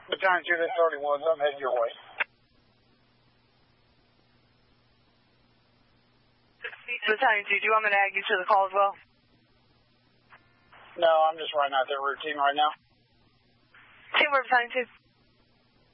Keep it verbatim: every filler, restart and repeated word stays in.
Battalion two, that's thirty-one, I'm heading your way. Battalion two, do you want me to add you to the call as well? No, I'm just running out there routine right now. Team Battalion two.